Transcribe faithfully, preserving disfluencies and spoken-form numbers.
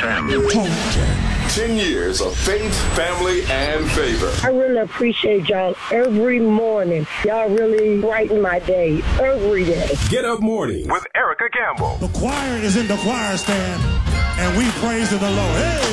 family. Ten years of faith, family, and favor. I really appreciate y'all every morning. Y'all really brighten my day every day. Get Up Morning with Erica Campbell. The choir is in the choir stand, and we praise the Lord. Hey!